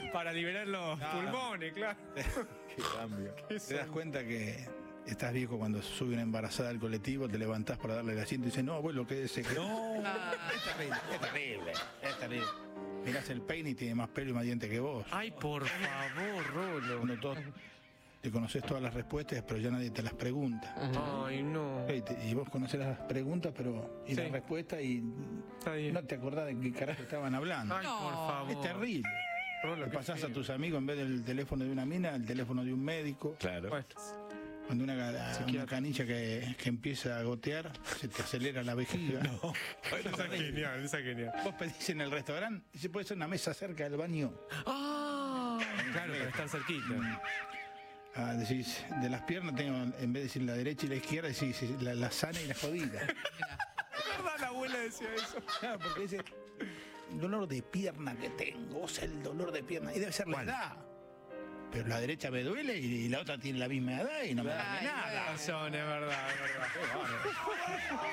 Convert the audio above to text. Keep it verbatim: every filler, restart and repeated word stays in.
Para liberar los No, pulmones, claro. Qué cambio. ¿Qué Te das son? cuenta que estás viejo cuando sube una embarazada al colectivo, te levantás para darle el asiento y dices, no, abuelo, quédese. Que... No, es terrible, es terrible, es terrible. Mirás el peine y tiene más pelo y más diente que vos. Ay, por favor, Rolo. Cuando todos te conoces todas las respuestas, pero ya nadie te las pregunta. Ay, no. Y, te- y vos conocés las preguntas, pero y Sí. las respuestas y Está bien. no te acordás de qué carajo estaban hablando. Ay, por No. favor. Es terrible. Rolo, Le qué pasás feo. a tus amigos en vez del teléfono de una mina, el teléfono de un médico. Claro. Bueno, Cuando una, una Psiquiatra. canilla que, que empieza a gotear, se te acelera la vejiga. No. esa es genial, esa es genial. Vos pedís en el restaurante y se puede hacer una mesa cerca del baño. Ah, claro, pero están cerquita. Ah, decís, de las piernas tengo, en vez de decir la derecha y la izquierda, decís la, la sana y la jodida. Es verdad, la abuela decía eso. Claro, porque dice, dolor de pierna que tengo, o sea, el dolor de pierna. Y debe ser la edad. Pero la derecha me duele y, y la otra tiene la misma edad y no me da Ay, nada. bueno. Razón, es verdad, es verdad.